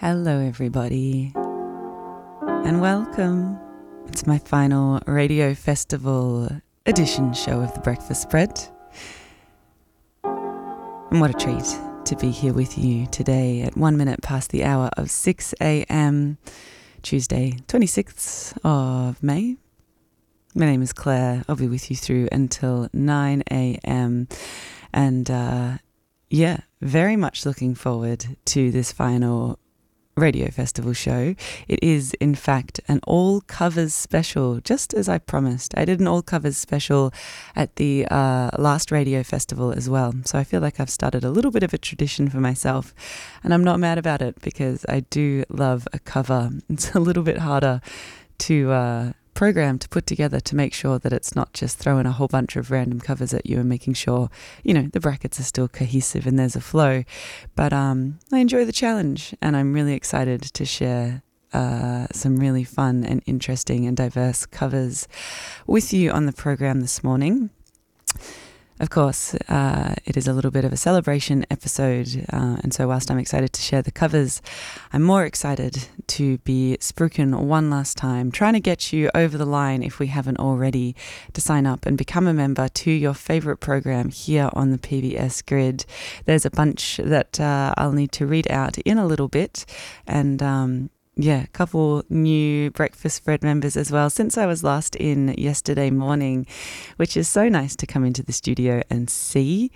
Hello, everybody, and welcome. It's my final Radio Festival edition show of The Breakfast Spread. And what a treat to be here with you today at 1 minute past the hour of 6 a.m, Tuesday, 26th of May. My name is Claire. I'll be with you through until 9 a.m. And very much looking forward to this final Radio Festival show. It is, in fact, an all covers special, just as I promised. I did an all covers special at the last Radio Festival as well. So I feel like I've started a little bit of a tradition for myself, and I'm not mad about it because I do love a cover. It's a little bit harder to program to put together to make sure that it's not just throwing a whole bunch of random covers at you and making sure, the brackets are still cohesive and there's a flow. But I enjoy the challenge, and I'm really excited to share some really fun and interesting and diverse covers with you on the program this morning. Of course, it is a little bit of a celebration episode, and so whilst I'm excited to share the covers, I'm more excited to be spruiking one last time, trying to get you over the line, if we haven't already, to sign up and become a member to your favourite program here on the PBS Grid. There's a bunch that I'll need to read out in a little bit, and a couple new Breakfast Spread members as well since I was last in yesterday morning, which is so nice to come into the studio and see.